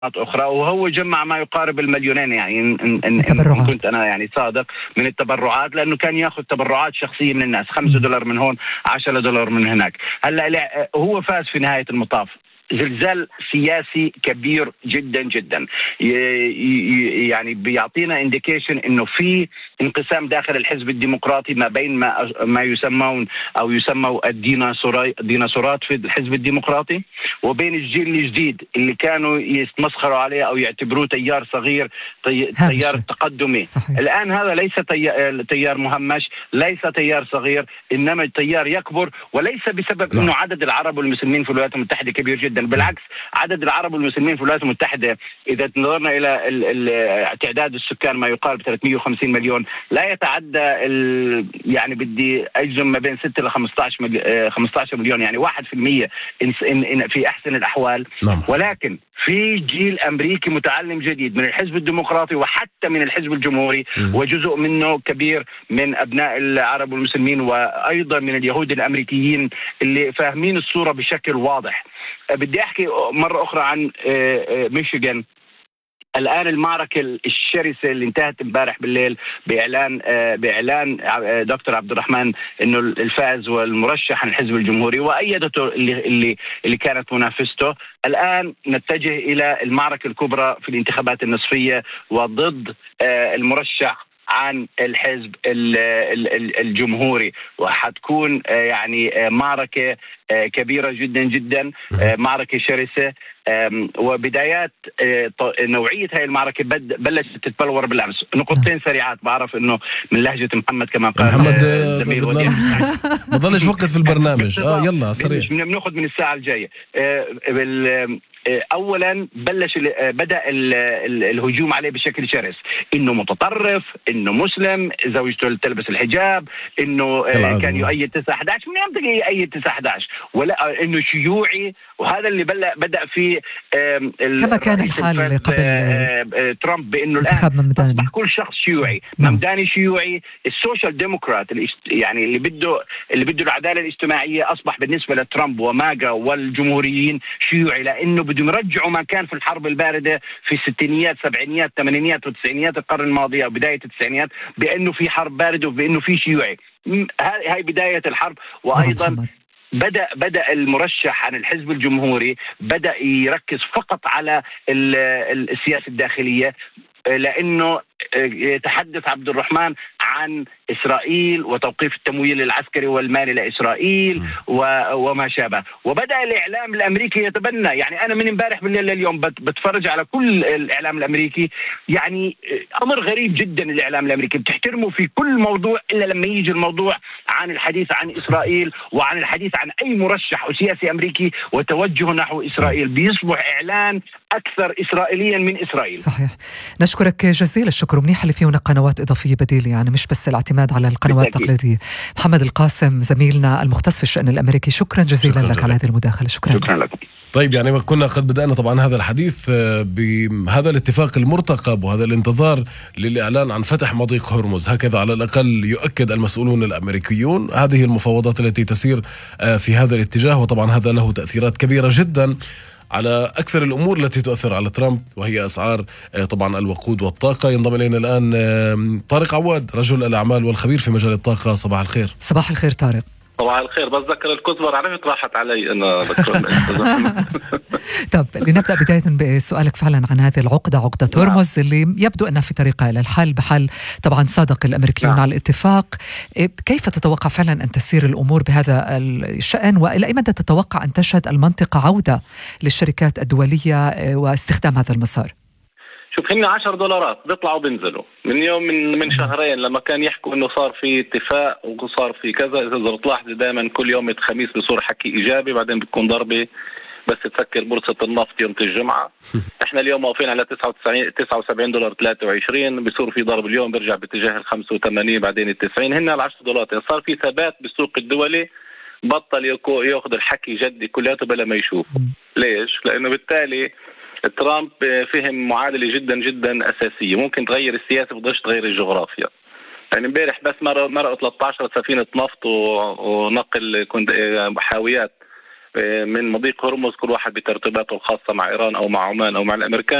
أخرى، وهو جمع ما يقارب المليونين يعني إن كنت أنا يعني صادق من التبرعات، لأنه كان يأخذ تبرعات شخصية من الناس، $5 من هون $10 من هناك. هلا هو فاز في نهاية المطاف. زلزال سياسي كبير جدا جدا، يعني بيعطينا انديكيشن انه في انقسام داخل الحزب الديمقراطي ما بين ما يسمون او يسموا الديناصورات في الحزب الديمقراطي، وبين الجيل الجديد اللي كانوا يتمسخروا عليه او يعتبروه تيار صغير، تيار تقدمي. صحيح. الان هذا ليس تيار مهمش، ليس تيار صغير، انما تيار يكبر، وليس بسبب انه عدد العرب والمسلمين في الولايات المتحدة كبير جدا. بالعكس، عدد العرب والمسلمين في الولايات المتحدة إذا نظرنا إلى تعداد السكان ما يقارب 350 مليون، لا يتعدى يعني بدي أجزم ما بين 6 إلى 15 مليون، يعني 1% في أحسن الأحوال. ولكن في جيل أمريكي متعلم جديد من الحزب الديمقراطي وحتى من الحزب الجمهوري، وجزء منه كبير من أبناء العرب والمسلمين وأيضا من اليهود الأمريكيين اللي فاهمين الصورة بشكل واضح. بدي أحكي مرة أخرى عن ميشيغان. الآن المعركة الشرسة اللي انتهت امبارح بالليل بإعلان دكتور عبد الرحمن إنه الفائز والمرشح عن الحزب الجمهوري، وأيدته اللي كانت منافسته. الآن نتجه إلى المعركة الكبرى في الانتخابات النصفية وضد المرشح عن الحزب الجمهوري، وحتكون يعني معركة كبيرة جدا جدا، معركة شرسة. وبدايات نوعية هاي المعركة بلشت تتبلور بالأمس. نقطتين سريعات، بعرف إنه من لهجة محمد كما قال محمد ما ضلش وقت في البرنامج. يلا سريع، بناخذ من الساعة الجاية. أولا بدأ الهجوم عليه بشكل شرس، إنه متطرف، إنه مسلم، زوجته تلبس الحجاب، إنه كان يؤيد 9/11. من يوم تجي يؤيد 9/11 ولا إنه شيوعي؟ وهذا اللي بدأ فيه كما كان الحال قبل ترامب، بإنه الآن أصبح كل شخص شيوعي. ممداني شيوعي، السوشيال ديموكرات يعني اللي بده العدالة الاجتماعية أصبح بالنسبة لترامب وماجا والجمهوريين شيوعي، لأنه بدهم يرجعوا ما كان في الحرب الباردة في الستينيات 70 80 وتسعينيات القرن الماضي أو بداية التسعينيات، بأنه في حرب باردة وبأنه في شيوعي. هاي بداية الحرب. وأيضا بدأ المرشح عن الحزب الجمهوري بدأ يركز فقط على السياسة الداخلية، لأنه يتحدث عبد الرحمن عن إسرائيل وتوقيف التمويل العسكري والمالي لإسرائيل وما شابه. وبدأ الإعلام الأمريكي يتبنى. يعني أنا من امبارح بالليل لليوم بتفرج على كل الإعلام الأمريكي، يعني أمر غريب جدا. الإعلام الأمريكي بتحترمه في كل موضوع إلا لما يجي الموضوع عن الحديث عن إسرائيل وعن الحديث عن أي مرشح أو سياسي أمريكي وتوجهه نحو إسرائيل، بيصبح إعلان أكثر إسرائيليا من إسرائيل. صحيح. نشكرك جزيل الشكر. منيح اللي فيه هنا قنوات إضافية بديلة، يعني مش بس الاعتماد على القنوات التقليدية. محمد القاسم زميلنا المختص في الشأن الأمريكي، شكرا جزيلا لك على هذه المداخلة. شكرا لكم. طيب، يعني كنا قد بدأنا طبعا هذا الحديث بهذا الاتفاق المرتقب وهذا الانتظار للإعلان عن فتح مضيق هرمز، هكذا على الأقل يؤكد المسؤولون الأمريكيون. هذه المفاوضات التي تسير في هذا الاتجاه، وطبعا هذا له تأثيرات كبيرة جدا على أكثر الأمور التي تؤثر على ترامب، وهي أسعار طبعا الوقود والطاقة. ينضم إلينا الآن طارق عواد، رجل الأعمال والخبير في مجال الطاقة. صباح الخير. صباح الخير طارق. صباح الخير. بتذكر الكزبر، عرفت راحت علي أنا طب لنبدأ بداية بسؤالك فعلا عن هذه العقدة، عقدة هرمز اللي يبدو أنها في طريقها إلى الحل بحال طبعا صادق الأمريكيون على الاتفاق. كيف تتوقع فعلا أن تسير الأمور بهذا الشأن، وإلى أي مدى تتوقع أن تشهد المنطقة عودة للشركات الدولية واستخدام هذا المسار؟ شوف، هن $10 بيطلعوا بينزلوا من يوم من شهرين لما كان يحكوا انه صار في اتفاق وصار في كذا. اذا بتلاحظ دائما كل يوم الخميس بصير حكي ايجابي، بعدين بتكون ضربه بس تسكر بورصه النفط يوم الجمعه. احنا اليوم واقفين على $79.23، بصير في ضرب اليوم بيرجع باتجاه 85 بعدين 90. هن $10. صار في ثبات بالسوق الدولي، بطل ياخذ الحكي جدي كلياته بلا ما يشوف. ليش؟ لانه بالتالي ترامب فهم معادلة جدا جدا أساسية، ممكن تغير السياسة بدهش تغير الجغرافيا. يعني امبارح بس مرقوا 13 سفينة نفط ونقل حاويات من مضيق هرمز، كل واحد بترتيباته الخاصة مع إيران أو مع عمان أو مع الأمريكان.